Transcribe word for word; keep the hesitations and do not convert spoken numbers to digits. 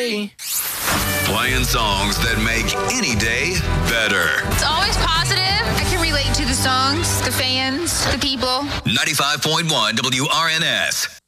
Playing songs that make any day better. It's always positive. I can relate to the songs, the fans, the people. ninety-five point one W R N S.